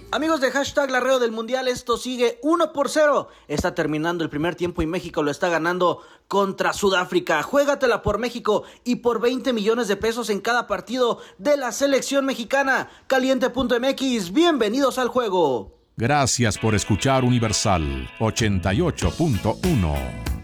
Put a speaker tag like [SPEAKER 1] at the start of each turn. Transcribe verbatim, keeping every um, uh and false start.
[SPEAKER 1] Amigos de hashtag La Reo del Mundial, esto sigue uno por cero. Está terminando el primer tiempo y México lo está ganando contra Sudáfrica. Juégatela por México y por veinte millones de pesos en cada partido de la selección mexicana. Caliente punto m x, bienvenidos al juego.
[SPEAKER 2] Gracias por escuchar Universal ochenta y ocho punto uno.